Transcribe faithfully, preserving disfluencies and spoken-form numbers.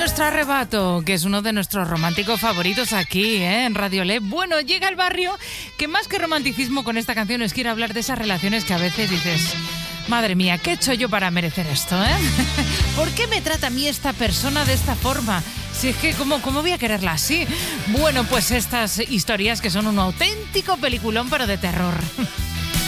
nuestro arrebato, que es uno de nuestros románticos favoritos aquí, ¿eh? En Radio L E P. Bueno, llega el barrio que más que romanticismo con esta canción es quiere hablar de esas relaciones que a veces dices, madre mía, ¿qué he hecho yo para merecer esto, eh? ¿Por qué me trata a mí esta persona de esta forma? Si es que, ¿cómo, ¿cómo voy a quererla así? Bueno, pues estas historias que son un auténtico peliculón, pero de terror.